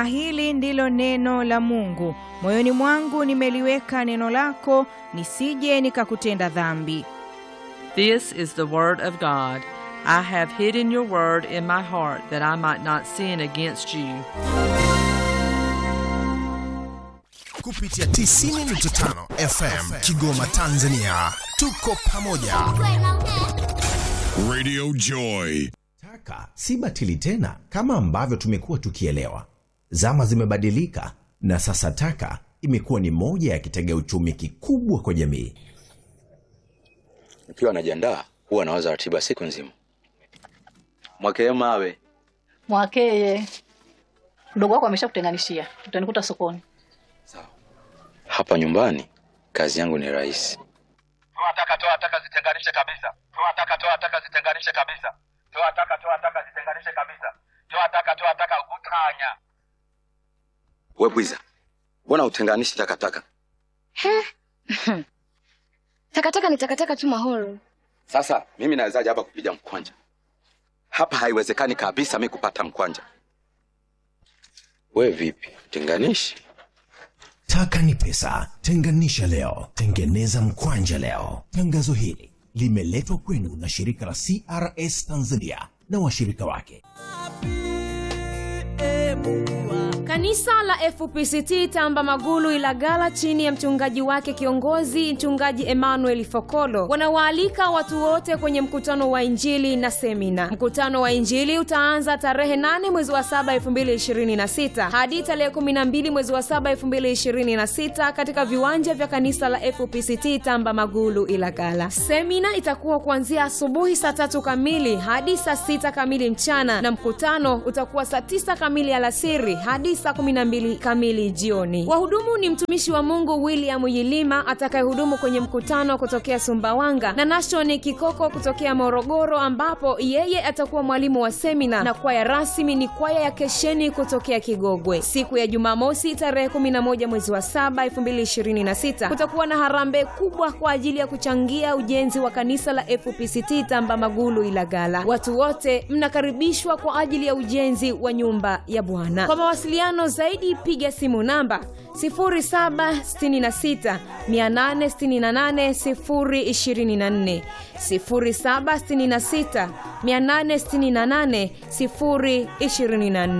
na hili ndilo neno la Mungu. Moyoni mwangu nimeliweka neno lako, nisije nikakutenda dhambi. This is the word of God. I have hidden your word in my heart that I might not sin against you. Kupitia 90.5 FM Kigoma, Tanzania. Tuko pamoja. Radio Joy. Taka si batili tena kama ambavyo tumekuwa tukielewa. Zama zimebadilika na sasa taka imekuwa ni moja ya kitega uchumi kikubwa kwa jamii. Nikiwa najiandaa huwa nawaza ratiba siku nzima. Mwakeye mawe. Mwakeye. Ndugu wako ameshakutenganishia. Utanikuta sokoni. Sawa. Hapa nyumbani kazi yangu ni rahisi. Toa taka zitenganishe kabisa. Toa taka zitenganishe kabisa. Toa taka zitenganishe kabisa. Toa taka utanya. Wewe Bwiza, mbona utenganishi takataka? Takataka ni takataka tu Mahoro. Sasa mimi nawezaje hapa kupiga mkwanja? Hapa haiwezekani kabisa mimi kupata mkwanja. Wewe vipi? Tenganishi? Taka ni pesa. Tenganisha leo, tengeneza mkwanja leo. Tangazo hili limeletwa kwenu na shirika la CRS Tanzania na washirika wake. Kanisa la FPCT Tamba Magulu Ilagala chini ya mchungaji wake kiongozi mchungaji Emmanuel Fokolo wanawaalika watu wote kwenye mkutano wa Injili na semina. Mkutano wa Injili utaanza tarehe 8 mwezi wa 7 2026 hadi tarehe 12 mwezi wa 7 2026 katika viwanja vya kanisa la FPCT Tamba Magulu Ilagala. Semina itakuwa kuanzia asubuhi saa 3 kamili hadi saa 6 kamili mchana na mkutano utakuwa saa 9 kamili alasiri hadi saa 12 kamili jioni. Wahudumu ni mtumishi wa Mungu William Yilima atakayehudumu kwenye mkutano kutokea Sumbawanga na Nashoni Kikoko kutokea Morogoro, ambapo yeye atakuwa mwalimu wa semina, na kwaya rasmi ni kwaya ya Kesheni kutokea Kigogwe. Siku ya Jumamosi tarehe 11 mwezi wa 7 2026 kutakuwa na harambee kubwa kwa ajili ya kuchangia ujenzi wa kanisa la FPCT Tamba Magulu Ilagala. Watu wote mnakaribishwa kwa ajili ya ujenzi wa nyumba ya Bwana. Kwa mawasiliano zaidi piga simu namba 0766 868 024 0766 868 024.